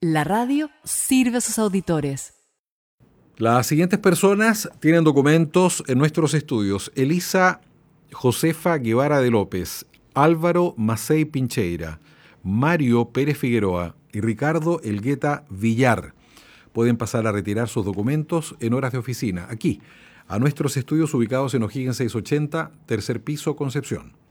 La radio sirve a sus auditores. Las siguientes personas tienen documentos en nuestros estudios: Elisa Josefa Guevara de López, Álvaro Macei Pincheira, Mario Pérez Figueroa y Ricardo Elgueta Villar. Pueden pasar a retirar sus documentos en horas de oficina, aquí, a nuestros estudios ubicados en O'Higgins 680, tercer piso, Concepción.